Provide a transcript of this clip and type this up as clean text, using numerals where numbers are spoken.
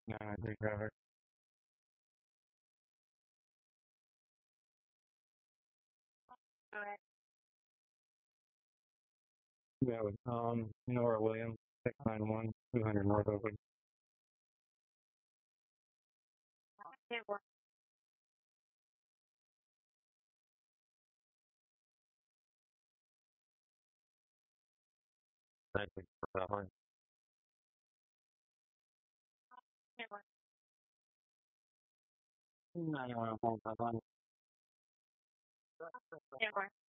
Good driver. Yeah, Nora Williams, 691, 200 North Oakland. Thank you for that one. 911,